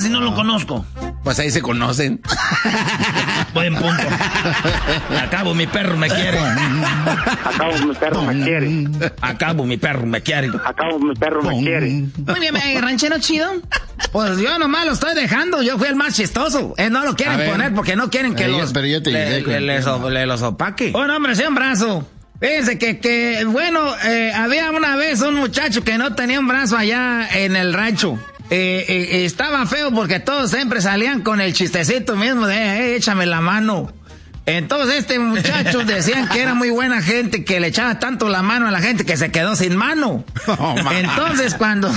si no lo conozco? Pues ahí se conocen. Buen punto. Acabo, mi perro me quiere. Acabo, mi perro me quiere. Acabo, mi perro me quiere. Acabo, mi perro me quiere. Muy bien, ranchero chido. Pues yo nomás lo estoy dejando, yo fui el más chistoso. No lo quieren poner porque no quieren que pero yo te ayudé le los opaque. Bueno, hombre, sí, un brazo. Fíjense que bueno, había una vez un muchacho que no tenía un brazo allá en el rancho. Estaba feo porque todos siempre salían con el chistecito mismo de, échame la mano. Entonces este muchacho decían que era muy buena gente, que le echaba tanto la mano a la gente que se quedó sin mano. Entonces cuando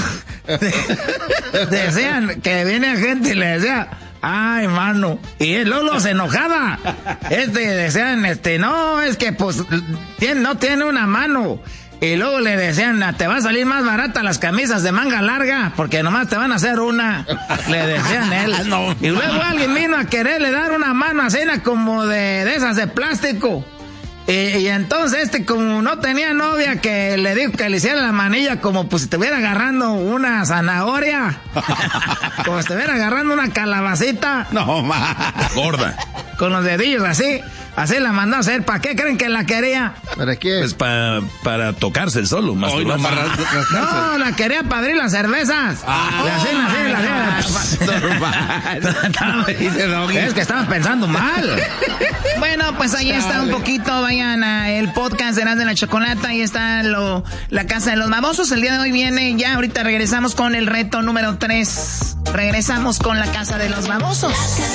decían que viene gente y le decía, ay, mano, y él Lolo se enojaba. Decían, no, es que pues no tiene una mano. Y luego le decían, te va a salir más barata las camisas de manga larga, porque nomás te van a hacer una. Le decían él. No. Y luego alguien vino a quererle dar una mano así como de esas de plástico. Y entonces como no tenía novia, que le dijo que le hiciera la manilla como pues si estuviera agarrando una zanahoria. Como si estuviera agarrando una calabacita. No, gorda. Con los dedillos así. Así la mandó a hacer. ¿Para qué creen que la quería? ¿Para qué? Pues para tocarse el solo. Más no, la quería para abrir las cervezas. Es que estaban pensando mal. Bueno, pues ahí está un poquito. Vayan a el podcast de Erasmo de la Chocolata. Ahí está la Casa de los Babosos. El día de hoy viene ya. Ahorita regresamos con el reto número 3. Regresamos con la Casa de los Babosos.